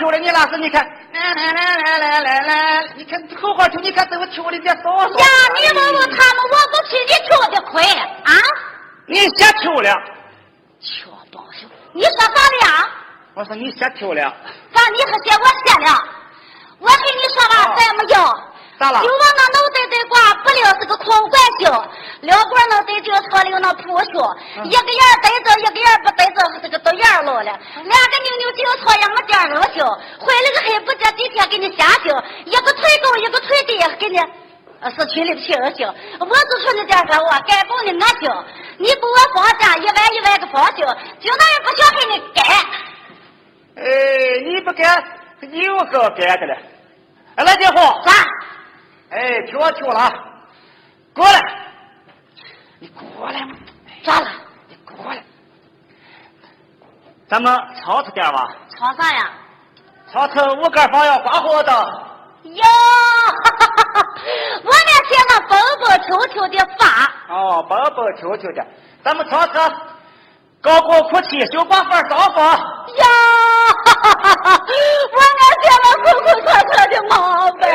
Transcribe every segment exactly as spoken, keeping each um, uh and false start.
抽了，你那是你看，来来来来来来来，你看后花抽，你看怎么抽的这少少。 呀，你问问他们，我不去，你抽的亏啊？ 你先抽了。 瞧不行，你说咋的呀？ 我说你先抽了。 咋你还嫌我先了？我跟你说吧，咱们要。 咋了？ 就我那脑袋得挂不溜是个空管袖，撩管脑袋就错溜那扑袖，嗯、一个眼逮着，一个眼不逮着，这个都眼漏了。两个扭扭就错样个颠溜袖，回了个黑不这几天给你瞎绣，一个腿高一个腿低给你，呃是群里的亲儿绣。我就说你这说我该供的俺绣，你给我放假一万一万个放绣，就那也不想给你改。 哎，你不改，有个改的了。哎，来姐夫。 啥？ 哎，听我听我了，过来，你过来嘛。 咋了？ 你过来。咱们吵吵点吧。 吵啥呀？ 吵吵五杆房要刮火的。 哟，我那写那蹦蹦抽抽的发。 哦，蹦蹦抽抽的，咱们吵吵高过哭泣，小把饭烧饭。 呀，我那写了哭哭吵吵的毛病。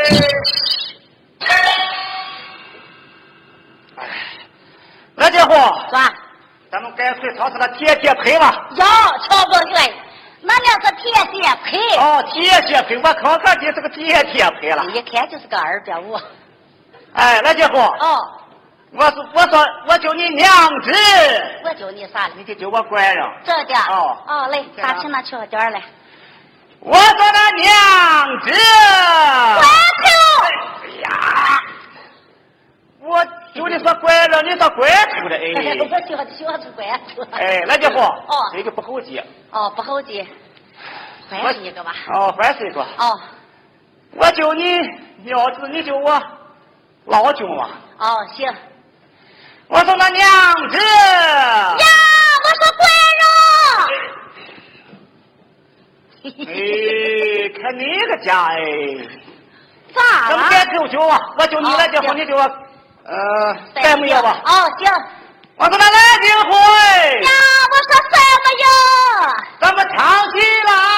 哎，来姐夫， 啥？ 咱们干脆炒成了铁铁胚吧。 哟，瞧不对，那那是铁铁胚。 哦，铁铁胚，我看看就是个铁铁胚了。 一看就是个二点五。 哎，来姐夫。 哦。 我说，我说，我叫你娘子。 我叫你啥了？ 你就叫我官人。 这的。 哦。 哦，来，打起那敲点来。 我说那娘子。 关头。 哎呀。我就你说拐了，你说拐头的哎！ 我喜欢喜欢出拐头。 哎，来姐夫， 哦， 这个不好记。 哦，不好记，还是一个吧。 哦，还是一个。 哦， 我叫你娘子，你叫我老舅嘛。 哦，行。 我说那娘子。 呀，我说官人。哎，看你个家哎。 咋了？ 咱们别抽酒啊！我叫你来结婚，你给我，呃，再没有吧？ 哦，行。 我说那来结婚。 呀，我说什么呀？ 咱们唱起来。